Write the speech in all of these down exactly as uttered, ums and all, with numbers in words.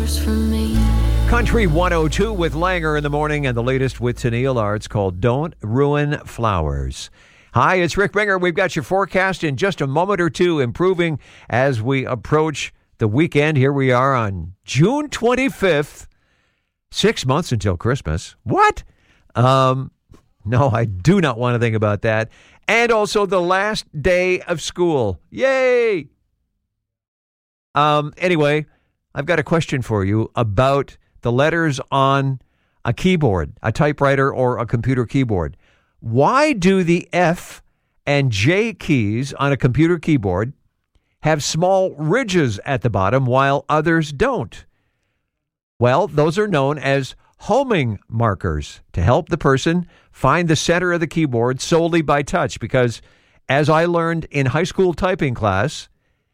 flowers for me. Country one oh two with Langer in the morning, and the latest with Tennille Arts called Don't Ruin Flowers. Hi, it's Rick Bringer. We've got your forecast in just a moment or two, improving as we approach the weekend. Here we are on June twenty-fifth. Six months until Christmas. What? Um, no, I do not want to think about that. And also the last day of school. Yay! Um, anyway, I've got a question for you about the letters on a keyboard, a typewriter or a computer keyboard. Why do the F and J keys on a computer keyboard have small ridges at the bottom while others don't? Well, those are known as homing markers to help the person find the center of the keyboard solely by touch, because as I learned in high school typing class,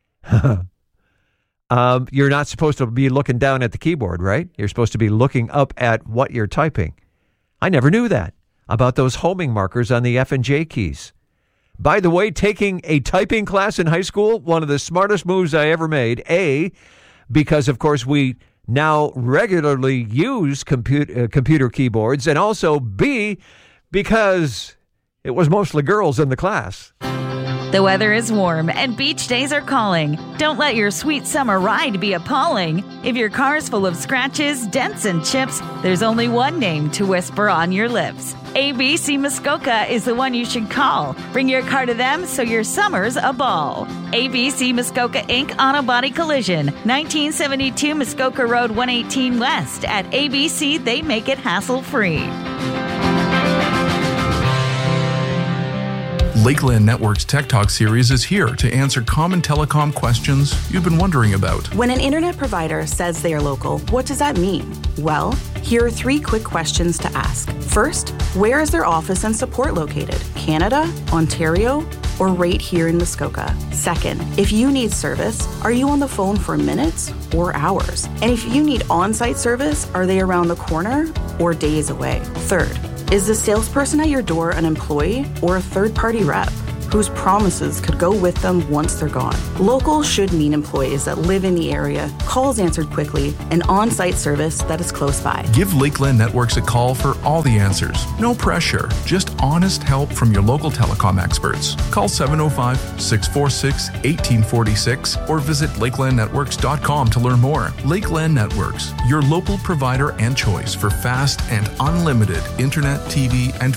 um, you're not supposed to be looking down at the keyboard, right? You're supposed to be looking up at what you're typing. I never knew that about those homing markers on the F and J keys. By the way, taking a typing class in high school, one of the smartest moves I ever made. A, because of course we now regularly use computer uh, computer keyboards, and also B, because it was mostly girls in the class. The weather is warm and beach days are calling. Don't let your sweet summer ride be appalling. If your car's full of scratches, dents, and chips, there's only one name to whisper on your lips. A B C Muskoka is the one you should call. Bring your car to them so your summer's a ball. A B C Muskoka Incorporated. Auto Body Collision, nineteen seventy-two Muskoka Road one eighteen West. At A B C, they make it hassle-free. Lakeland Network's Tech Talk series is here to answer common telecom questions you've been wondering about. When an internet provider says they are local, what does that mean? Well, here are three quick questions to ask. First, where is their office and support located? Canada, Ontario, or right here in Muskoka? Second, if you need service, are you on the phone for minutes or hours? And if you need on-site service, are they around the corner or days away? Third, is the salesperson at your door an employee or a third-party rep whose promises could go with them once they're gone? Local should mean employees that live in the area, calls answered quickly, and on-site service that is close by. Give Lakeland Networks a call for all the answers. No pressure, just honest help from your local telecom experts. Call seven oh five, six four six, one eight four six or visit lakeland networks dot com to learn more. Lakeland Networks, your local provider and choice for fast and unlimited internet, T V, and